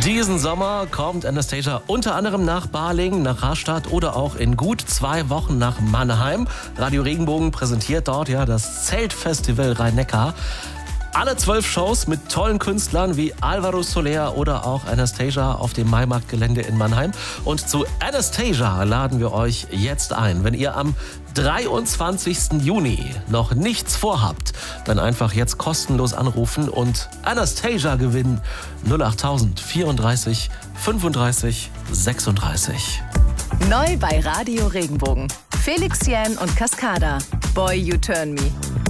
Diesen Sommer kommt Anastasia unter anderem nach Balingen, nach Rastatt oder auch in gut 2 Wochen nach Mannheim. Radio Regenbogen präsentiert dort das Zeltfestival Rhein-Neckar. Alle 12 Shows mit tollen Künstlern wie Alvaro Soler oder auch Anastasia auf dem Maimarktgelände in Mannheim. Und zu Anastasia laden wir euch jetzt ein. Wenn ihr am 23. Juni noch nichts vorhabt, dann einfach jetzt kostenlos anrufen und Anastasia gewinnen. 08000 34 35 36. Neu bei Radio Regenbogen. Felix Jähn und Cascada. Boy, You Turn Me.